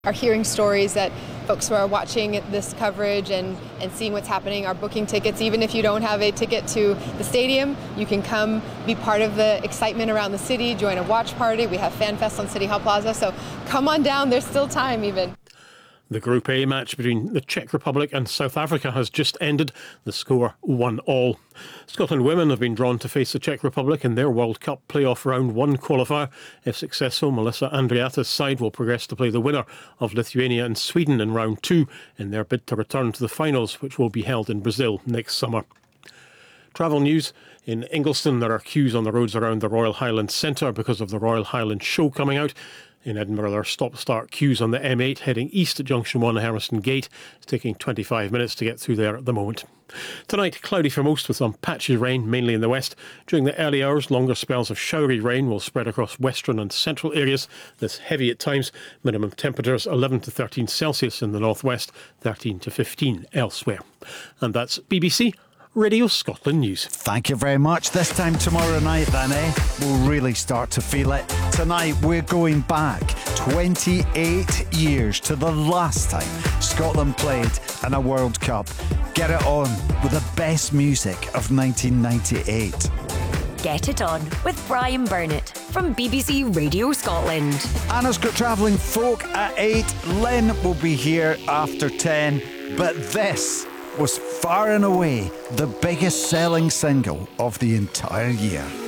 are hearing stories that folks who are watching this coverage and seeing what's happening are booking tickets. Even if you don't have a ticket to the stadium, you can come be part of the excitement around the city, join a watch party. We have Fan Fest on City Hall Plaza, so come on down. There's still time even. The Group A match between the Czech Republic and South Africa has just ended. The score 1-1. Scotland women have been drawn to face the Czech Republic in their World Cup playoff round 1 qualifier. If successful, Melissa Andreatta's side will progress to play the winner of Lithuania and Sweden in round 2 in their bid to return to the finals, which will be held in Brazil next summer. Travel news. In Ingliston, there are queues on the roads around the Royal Highland Centre because of the Royal Highland Show coming out. In Edinburgh, there are stop-start queues on the M8 heading east at Junction 1 Hermiston Gate. It's taking 25 minutes to get through there at the moment. Tonight, cloudy for most with some patchy rain, mainly in the west. During the early hours, longer spells of showery rain will spread across western and central areas. This heavy at times. Minimum temperatures 11 to 13 Celsius in the northwest, 13 to 15 elsewhere. And that's BBC Radio Scotland News. Thank you very much. This time tomorrow night then, we'll really start to feel it. Tonight we're going back 28 years to the last time Scotland played in a World Cup. Get it on with the best music of 1998. Get It On with Brian Burnett from BBC Radio Scotland. Anna's got Travelling Folk at 8. Lynn will be here after 10. But this was far and away the biggest selling single of the entire year.